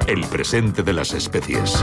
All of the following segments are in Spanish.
El presente de las especies.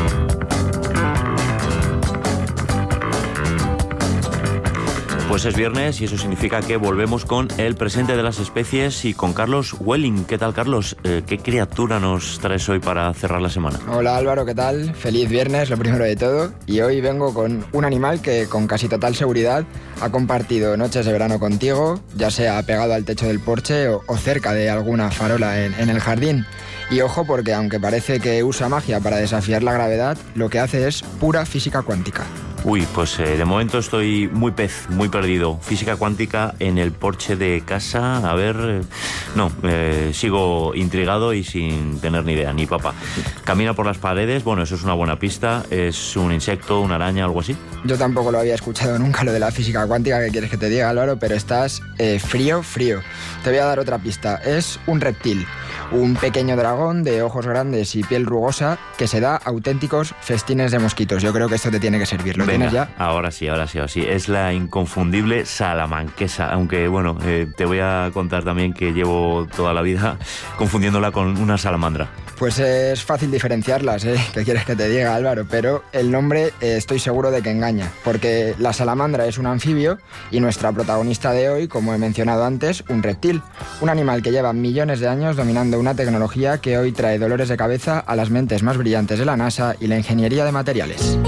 Pues es viernes y eso significa que volvemos con el presente de las especies y con Carlos Welling. ¿Qué tal, Carlos? ¿Qué criatura nos traes hoy para cerrar la semana? Hola Álvaro, ¿qué tal? Feliz viernes, lo primero de todo. Y hoy vengo con un animal que con casi total seguridad ha compartido noches de verano contigo, ya sea pegado al techo del porche o cerca de alguna farola en el jardín. Y ojo, porque aunque parece que usa magia para desafiar la gravedad, lo que hace es pura física cuántica. Uy, pues de momento estoy muy perdido. Física cuántica en el porche de casa, a ver... sigo intrigado y sin tener ni idea, ni papa. Camina por las paredes, bueno, eso es una buena pista. ¿Es un insecto, una araña, algo así? Yo tampoco lo había escuchado nunca, lo de la física cuántica, ¿qué quieres que te diga, Álvaro? Pero estás frío. Te voy a dar otra pista. Es un reptil, un pequeño dragón de ojos grandes y piel rugosa que se da auténticos festines de mosquitos. Yo creo que esto te tiene que servir. ¿Lo tienes ya? Ahora sí. Es la inconfundible salamanquesa, aunque bueno, te voy a contar también que llevo toda la vida confundiéndola con una salamandra. Pues es fácil diferenciarlas, ¿eh? ¿Qué quieres que te diga, Álvaro? Pero el nombre estoy seguro de que engaña, porque la salamandra es un anfibio y nuestra protagonista de hoy, como he mencionado antes, un reptil. Un animal que lleva millones de años dominando una tecnología que hoy trae dolores de cabeza a las mentes más brillantes de la NASA y la ingeniería de materiales.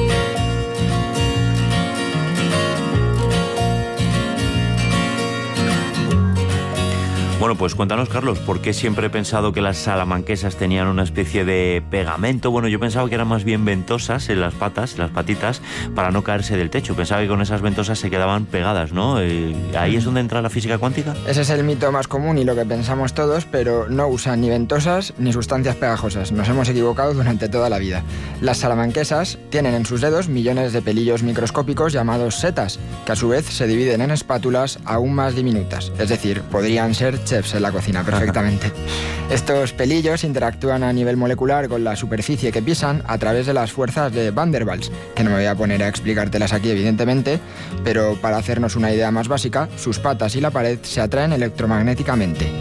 Bueno, pues cuéntanos, Carlos, ¿por qué siempre he pensado que las salamanquesas tenían una especie de pegamento? Bueno, yo pensaba que eran más bien ventosas en las patas, las patitas, para no caerse del techo. Pensaba que con esas ventosas se quedaban pegadas, ¿no? ¿Ahí es donde entra la física cuántica? Ese es el mito más común y lo que pensamos todos, pero no usan ni ventosas ni sustancias pegajosas. Nos hemos equivocado durante toda la vida. Las salamanquesas tienen en sus dedos millones de pelillos microscópicos llamados setas, que a su vez se dividen en espátulas aún más diminutas. Es decir, podrían ser chefs en la cocina perfectamente. Estos pelillos interactúan a nivel molecular con la superficie que pisan a través de las fuerzas de Van der Waals, que no me voy a poner a explicártelas aquí evidentemente, pero para hacernos una idea más básica, sus patas y la pared se atraen electromagnéticamente.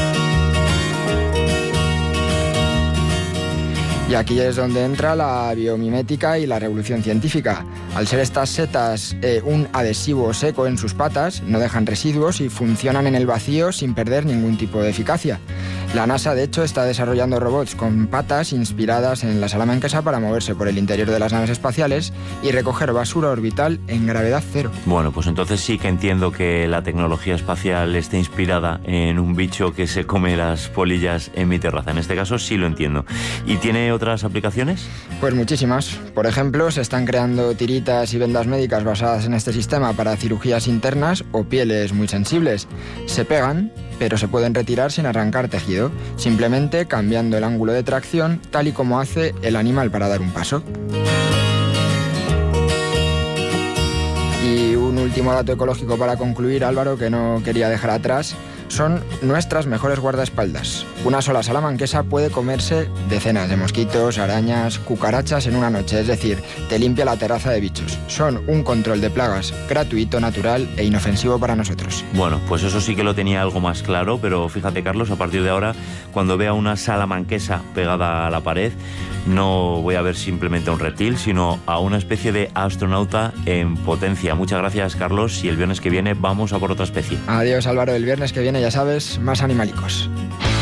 Y aquí es donde entra la biomimética y la revolución científica. Al ser estas setas un adhesivo seco en sus patas, no dejan residuos y funcionan en el vacío sin perder ningún tipo de eficacia. La NASA, de hecho, está desarrollando robots con patas inspiradas en la salamanquesa para moverse por el interior de las naves espaciales y recoger basura orbital en gravedad cero. Bueno, pues entonces sí que entiendo que la tecnología espacial esté inspirada en un bicho que se come las polillas en mi terraza. En este caso sí lo entiendo. ¿Y tiene otras aplicaciones? Pues muchísimas. Por ejemplo, se están creando tiritas y vendas médicas basadas en este sistema para cirugías internas o pieles muy sensibles. Se pegan, pero se pueden retirar sin arrancar tejido, simplemente cambiando el ángulo de tracción, tal y como hace el animal para dar un paso. Y un último dato ecológico para concluir, Álvaro, que no quería dejar atrás, son nuestras mejores guardaespaldas. Una sola salamanquesa puede comerse decenas de mosquitos, arañas, cucarachas en una noche, es decir, te limpia la terraza de bichos. Son un control de plagas gratuito, natural e inofensivo para nosotros. Bueno, pues eso sí que lo tenía algo más claro, pero fíjate, Carlos, a partir de ahora, cuando vea una salamanquesa pegada a la pared, no voy a ver simplemente a un reptil, sino a una especie de astronauta en potencia. Muchas gracias, Carlos, y el viernes que viene vamos a por otra especie. Adiós, Álvaro, el viernes que viene, ya sabes, más animalicos.